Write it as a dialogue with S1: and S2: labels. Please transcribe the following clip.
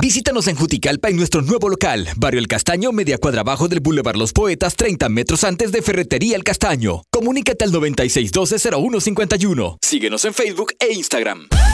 S1: Visítanos en Juticalpa en nuestro nuevo local, Barrio El Castaño, media cuadra abajo del Boulevard Los Poetas, 30 metros antes de Ferretería El Castaño. Comunícate al 9612-0151. Síguenos en Facebook e Instagram.